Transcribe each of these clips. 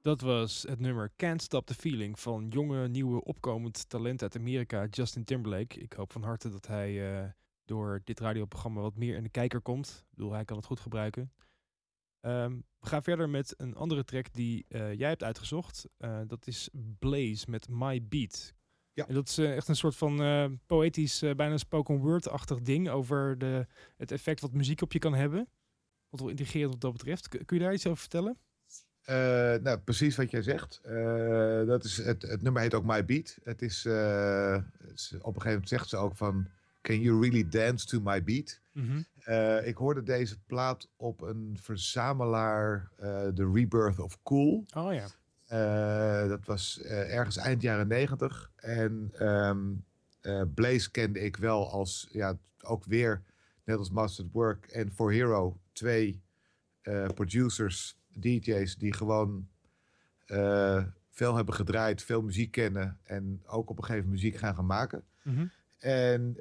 Dat was het nummer Can't Stop the Feeling van jonge, nieuwe, opkomend talent uit Amerika, Justin Timberlake. Ik hoop van harte dat hij door dit radioprogramma wat meer in de kijker komt. Ik bedoel, hij kan het goed gebruiken. We gaan verder met een andere track die jij hebt uitgezocht. Dat is Blaze met My Beat. Ja. En dat is echt een soort van poëtisch, bijna spoken word-achtig ding over het effect wat muziek op je kan hebben. Wat wel intrigerend wat dat betreft. Kun je daar iets over vertellen? Nou, precies wat jij zegt. Dat is het nummer heet ook My Beat. Het is, op een gegeven moment zegt ze ook van... Can you really dance to my beat? Mm-hmm. Ik hoorde deze plaat op een verzamelaar, The Rebirth of Cool. Oh ja. Dat was ergens eind jaren 90. En Blaze kende ik wel als, ja, ook weer, net als Master at Work en For Hero, twee producers, DJ's die gewoon veel hebben gedraaid, veel muziek kennen en ook op een gegeven moment muziek gaan maken. Mm-hmm. En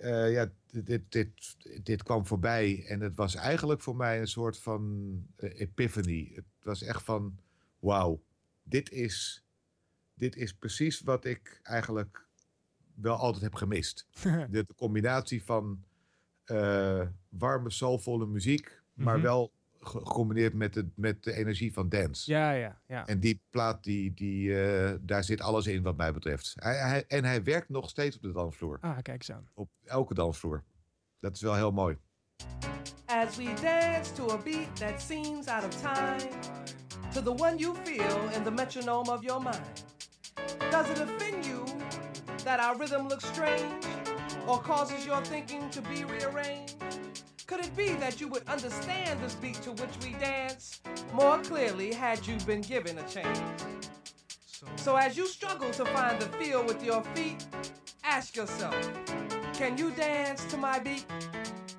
dit kwam voorbij en het was eigenlijk voor mij een soort van epiphany. Het was echt van, wauw, dit is precies wat ik eigenlijk wel altijd heb gemist. De combinatie van warme, soulvolle muziek, maar wel gecombineerd met de energie van dance. Ja. En die plaat, daar zit alles in wat mij betreft. Hij werkt nog steeds op de dansvloer. Ah, kijk eens aan. Op elke dansvloer. Dat is wel heel mooi. As we dance to a beat that seems out of time, to the one you feel in the metronome of your mind. Does it offend you that our rhythm looks strange or causes your thinking to be rearranged? Could it be that you would understand this beat to which we dance more clearly had you been given a chance? So as you struggle to find the feel with your feet, ask yourself, can you dance to my beat?